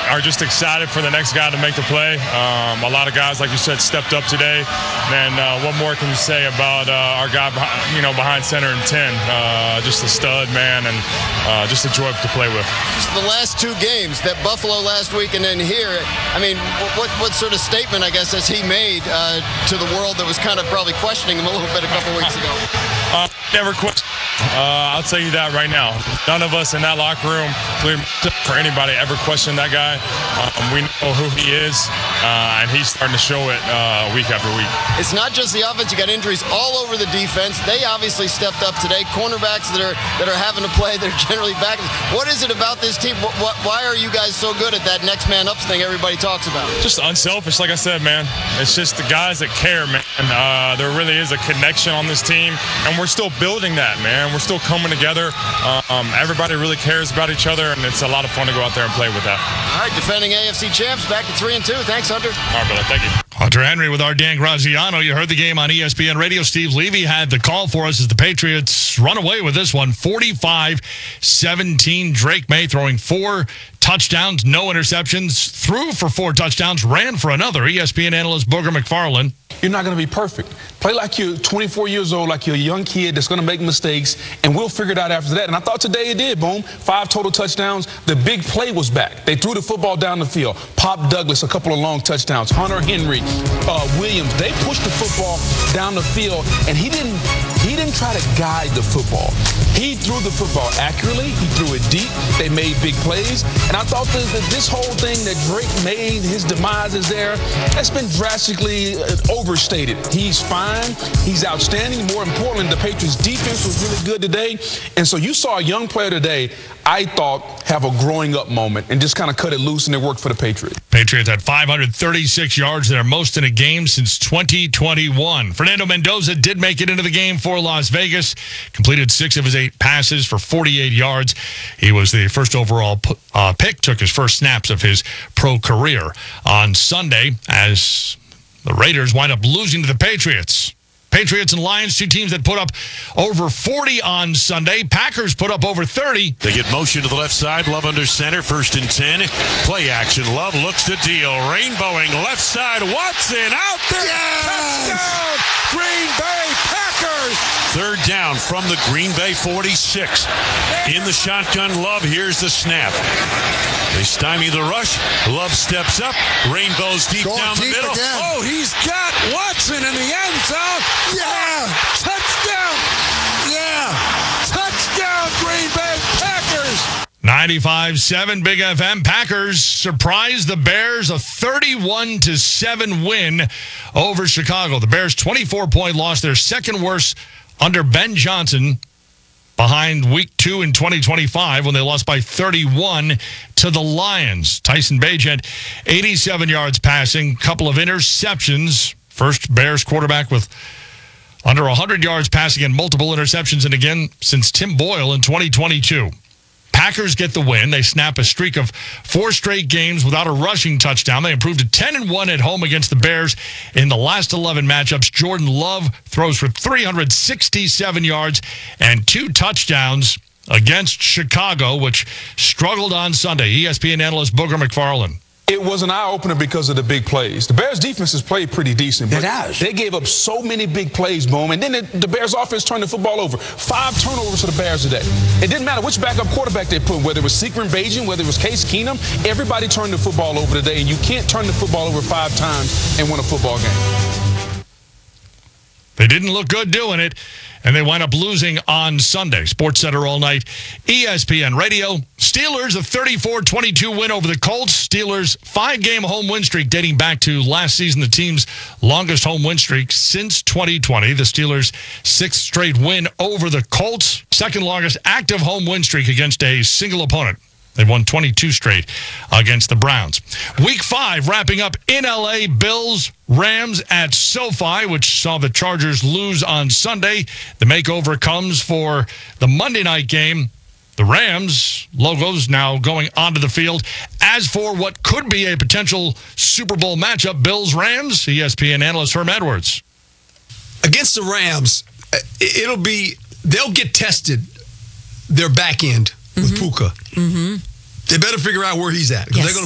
are just excited for the next guy to make the play. A lot of guys, like you said, stepped up today. And what more can you say about our guy, behind center and 10? Just a stud, man, and just a joy to play with. Just the last two games, that Buffalo last week and then here, I mean, what sort of statement, I guess, has he made to the world that was kind of probably questioning him a little bit a couple weeks ago? Never question. I'll tell you that right now. None of us in that locker room, for anybody, ever questioned that guy. We know who he is, and he's starting to show it week after week. It's not just the offense. You got injuries all over the defense. They obviously stepped up today. Cornerbacks that are having to play, they're generally back. What is it about this team? Why are you guys so good at that next man up thing everybody talks about? Just unselfish, like I said, man. It's just the guys that care, man. There really is a connection on this team, and we're still building that, man. We're still coming together. Everybody really cares about each other, and it's a lot of fun to go out there and play with that. All right, defending AFC champs, back to 3-2. Thanks, Hunter. All right, brother. Thank you. Hunter Henry with our Dan Graziano. You heard the game on ESPN Radio. Steve Levy had the call for us as the Patriots run away with this one. 45-17. Drake May throwing 4 touchdowns, no interceptions, threw for 4 touchdowns, ran for another. ESPN analyst Booger McFarland. You're not going to be perfect. Play like you're 24 years old, like you're a young kid that's going to make mistakes, and we'll figure it out after that. And I thought today it did, boom. 5 total touchdowns. The big play was back. They threw the football down the field. Pop Douglas, a couple of long touchdowns. Hunter Henry, Williams, they pushed the football down the field, and he didn't try to guide the football. He threw the football accurately. He threw it deep. They made big plays. And I thought that this whole thing that Drake made, his demise is there, that's been drastically overstated. He's fine. He's outstanding. More importantly, the Patriots' defense was really good today. And so you saw a young player today, I thought, have a growing up moment and just kind of cut it loose, and it worked for the Patriots. Patriots had 536 yards, their most in a game since 2021. Fernando Mendoza did make it into the game for Las Vegas, completed 6 of his 8 passes for 48 yards. He was the first overall pick, took his first snaps of his pro career on Sunday as the Raiders wind up losing to the Patriots. Patriots and Lions, 2 teams that put up over 40 on Sunday. Packers put up over 30. They get motion to the left side. Love under center. 1st and 10. Play action. Love looks to deal. Rainbowing left side. Watson out there. Yes! Touchdown! Green Bay Packers. 3rd down from the Green Bay 46. In the shotgun, Love. Here's the snap. They stymie the rush. Love steps up. Rainbows deep down the middle. Again. Oh, he's got Watson in the end zone. Yeah! Touchdown! Yeah! Touchdown, Green Bay Packers! 95-7 Big FM. Packers surprised the Bears, a 31-7 win over Chicago. The Bears' 24-point loss, their second worst under Ben Johnson, behind week 2 in 2025 when they lost by 31 to the Lions. Tyson Bagent, 87 yards passing, couple of interceptions. First Bears quarterback with under 100 yards passing and multiple interceptions, and again since Tim Boyle in 2022. Packers get the win. They snap a streak of 4 straight games without a rushing touchdown. They improved to 10-1 at home against the Bears in the last 11 matchups. Jordan Love throws for 367 yards and 2 touchdowns against Chicago, which struggled on Sunday. ESPN analyst Booger McFarland. It was an eye-opener because of the big plays. The Bears' defense has played pretty decent, but they gave up so many big plays, boom, and then the Bears' offense turned the football over. 5 turnovers for the Bears today. It didn't matter which backup quarterback they put, whether it was Sequin Bagent, whether it was Case Keenum, everybody turned the football over today, and you can't turn the football over 5 times and win a football game. They didn't look good doing it, and they wind up losing on Sunday. SportsCenter all night, ESPN Radio. Steelers, a 34-22 win over the Colts. Steelers' 5-game home win streak dating back to last season, the team's longest home win streak since 2020. The Steelers' 6th straight win over the Colts, second longest active home win streak against a single opponent. They've won 22 straight against the Browns. Week 5 wrapping up in L.A. Bills, Rams at SoFi, which saw the Chargers lose on Sunday. The makeover comes for the Monday night game. The Rams logos now going onto the field. As for what could be a potential Super Bowl matchup, Bills-Rams, ESPN analyst Herm Edwards. Against the Rams, they'll get tested, their back end with Puka. They better figure out where he's at, because they're going to